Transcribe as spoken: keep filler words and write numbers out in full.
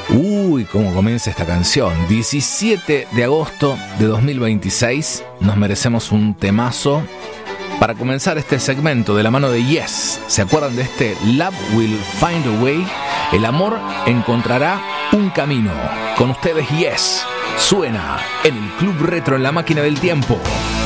Uy, cómo comienza esta canción. diecisiete de agosto de dos mil veintiséis. Nos merecemos un temazo para comenzar este segmento de la mano de Yes. ¿Se acuerdan de este Love Will Find a Way? El amor encontrará un camino. Con ustedes Yes. Suena en el Club Retro en la máquina del tiempo.